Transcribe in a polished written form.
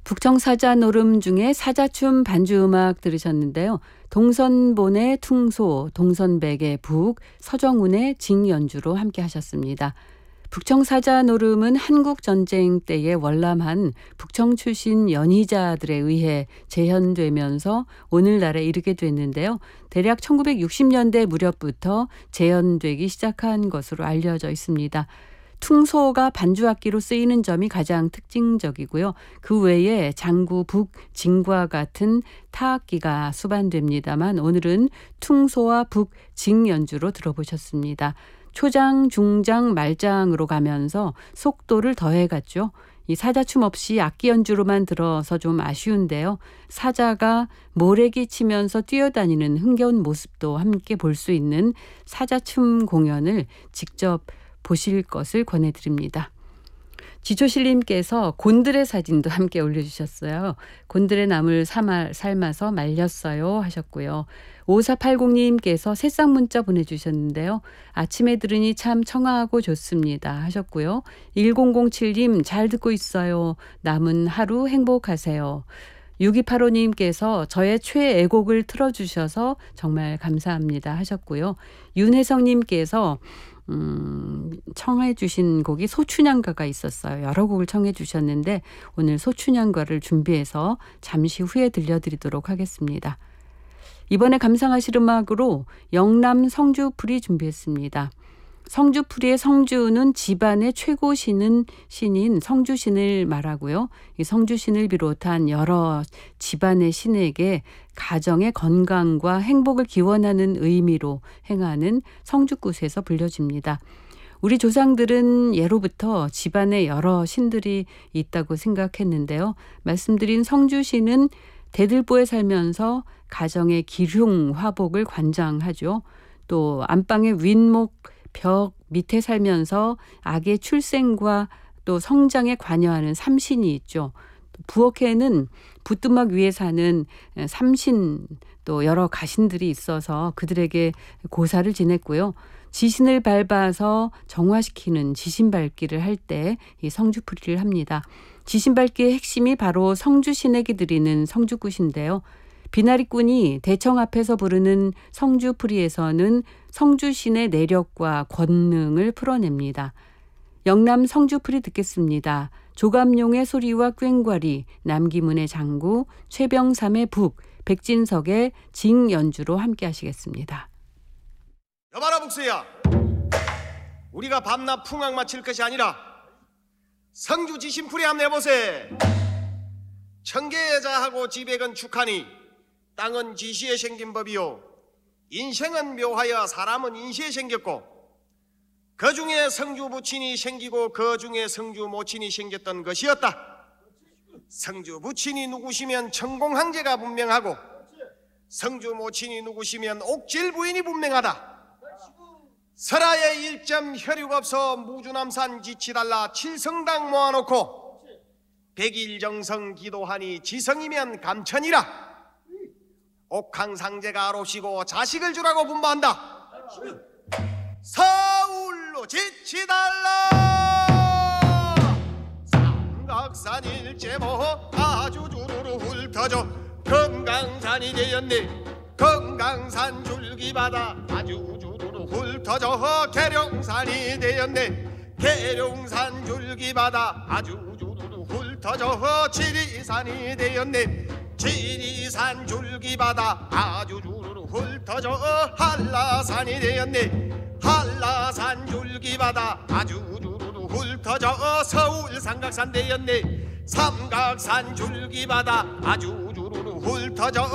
북청사자 노름 중에 사자춤 반주음악 들으셨는데요. 동선본의 퉁소, 동선백의 북, 서정훈의 징연주로 함께 하셨습니다. 북청사자 노름은 한국전쟁 때에 월남한 북청 출신 연희자들에 의해 재현되면서 오늘날에 이르게 됐는데요. 대략 1960년대 무렵부터 재현되기 시작한 것으로 알려져 있습니다. 퉁소가 반주악기로 쓰이는 점이 가장 특징적이고요. 그 외에 장구, 북, 징과 같은 타악기가 수반됩니다만 오늘은 퉁소와 북, 징 연주로 들어보셨습니다. 초장, 중장, 말장으로 가면서 속도를 더해갔죠. 이 사자춤 없이 악기 연주로만 들어서 좀 아쉬운데요. 사자가 모래기 치면서 뛰어다니는 흥겨운 모습도 함께 볼 수 있는 사자춤 공연을 직접 보실 것을 권해드립니다. 지초실님께서 곤드레 사진도 함께 올려주셨어요. 곤드레 나물 삶아서 말렸어요 하셨고요. 5480님께서 새싹 문자 보내주셨는데요. 아침에 들으니 참 청아하고 좋습니다 하셨고요. 1007님 잘 듣고 있어요. 남은 하루 행복하세요. 6285님께서 저의 최애곡을 틀어주셔서 정말 감사합니다 하셨고요. 윤혜성님께서 청해 주신 곡이 소춘향가가 있었어요. 여러 곡을 청해 주셨는데 오늘 소춘향가를 준비해서 잠시 후에 들려드리도록 하겠습니다. 이번에 감상하실 음악으로 영남 성주풀이 준비했습니다. 성주풀이의 성주는 집안의 최고 신인 성주신을 말하고요. 이 성주신을 비롯한 여러 집안의 신에게 가정의 건강과 행복을 기원하는 의미로 행하는 성주굿에서 불려집니다. 우리 조상들은 예로부터 집안에 여러 신들이 있다고 생각했는데요. 말씀드린 성주신은 대들보에 살면서 가정의 기흉, 화복을 관장하죠. 또 안방의 윗목, 벽 밑에 살면서 악의 출생과 또 성장에 관여하는 삼신이 있죠. 부엌에는 부뚜막 위에 사는 삼신 또 여러 가신들이 있어서 그들에게 고사를 지냈고요. 지신을 밟아서 정화시키는 지신밟기를 할 때 이 성주풀이를 합니다. 지신밟기의 핵심이 바로 성주신에게 드리는 성주굿인데요. 비나리꾼이 대청 앞에서 부르는 성주풀이에서는 성주신의 내력과 권능을 풀어냅니다. 영남 성주풀이 듣겠습니다. 조감룡의 소리와 꽹과리, 남기문의 장구, 최병삼의 북, 백진석의 징 연주로 함께 하시겠습니다. 여봐라 북수야, 우리가 밤낮 풍악 마칠 것이 아니라 성주 지신풀이 한번 해보세. 청계자하고 지백은 축하니 땅은 지시에 생긴 법이요 인생은 묘하여 사람은 인시에 생겼고 그 중에 성주 부친이 생기고 그 중에 성주 모친이 생겼던 것이었다. 성주 부친이 누구시면 천공황제가 분명하고 성주 모친이 누구시면 옥질 부인이 분명하다. 설하에 일점 혈육 없어 무주남산 지치달라 칠성당 모아놓고 백일정성 기도하니 지성이면 감천이라. 옥황상제가 아롭시고 자식을 주라고 분부한다. 서울로 지치달라. 삼각산 일제모 아주 주르르 훑어져 금강산이 되었네. 금강산 줄기바다 아주 주르르 훑어져 계룡산이 되었네. 계룡산 줄기바다 아주 주르르 훑어져 지리산이 되었네. 지리산 줄기바다 아주 주르르 훑어져 한라산이 되었네. 한라산 줄기바다 아주 주르르 훑어져 서울 삼각산 되었네. 삼각산 줄기바다 아주 주르르 훑어져